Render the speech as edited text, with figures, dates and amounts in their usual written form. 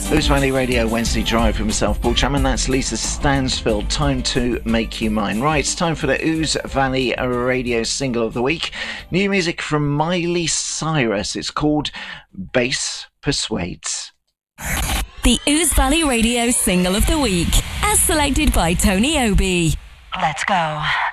Ouse Valley Radio Wednesday Drive with myself, Paul Chapman. That's Lisa Stansfield. Time to make you mine. Right, it's time for the Ouse Valley Radio Single of the Week. New music from Miley Cyrus. It's called Bass Persuades. The Ouse Valley Radio Single of the Week, as selected by Tony Obi. Let's go.